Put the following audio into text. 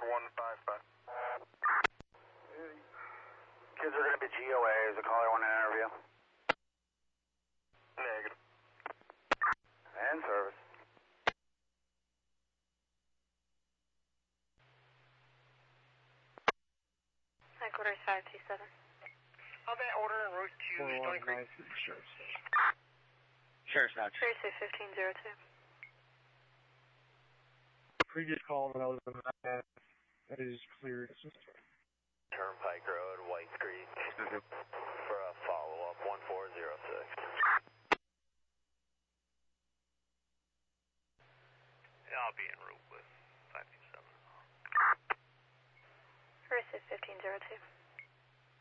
155. Kids are going to be GOAs. The caller want an interview. Negative. And service. Headquarters 527. How that order en route to Stony Creek? Sheriff's Station. Sheriff's Station. Tracy 1502. Previous call that I was on that is cleared. Turnpike Road, White Creek, for a follow-up, 1406. Yeah, I'll be en route with 527. Tracy 1502.